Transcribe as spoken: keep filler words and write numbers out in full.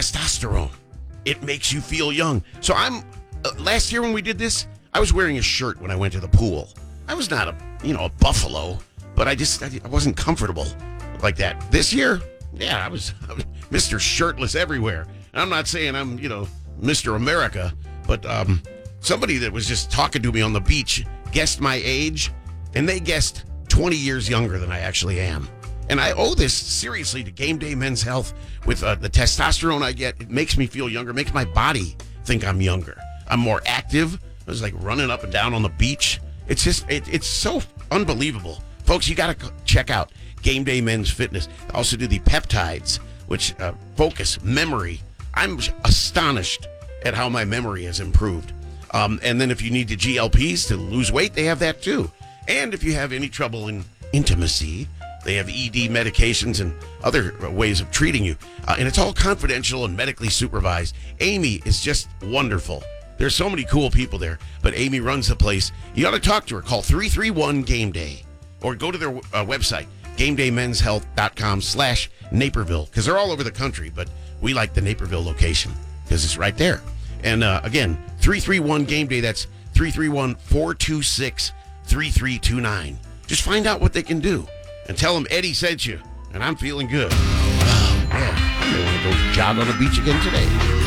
testosterone. It makes you feel young. So I'm, uh, last year when we did this, I was wearing a shirt when I went to the pool. I was not a, you know, a buffalo, but I just, I, I wasn't comfortable like that. This year, yeah, I was, I was Mister Shirtless everywhere. And I'm not saying I'm, you know, Mister America, but um, somebody that was just talking to me on the beach guessed my age, and they guessed twenty years younger than I actually am. And I owe this seriously to Game Day Men's Health. With uh, the testosterone I get, it makes me feel younger, makes my body think I'm younger. I'm more active. I was like running up and down on the beach. It's just, it, it's so unbelievable. Folks, you got to check out Game Day Men's Fitness. I also do the peptides, which uh, focus memory. I'm astonished at how my memory has improved. Um, and then if you need the G L Ps to lose weight, they have that too. And if you have any trouble in intimacy, they have E D medications and other ways of treating you. Uh, and it's all confidential and medically supervised. Amy is just wonderful. There's so many cool people there, but Amy runs the place. You got to talk to her. Call three three one game day or go to their uh, website, game day men's health dot com slash Naperville, because they're all over the country, but we like the Naperville location because it's right there. And uh, again, three three one game day, that's three three one, four two six, three three two nine. Just find out what they can do and tell them Eddie sent you, and I'm feeling good. Oh, man, I'm going to go jog on the beach again today.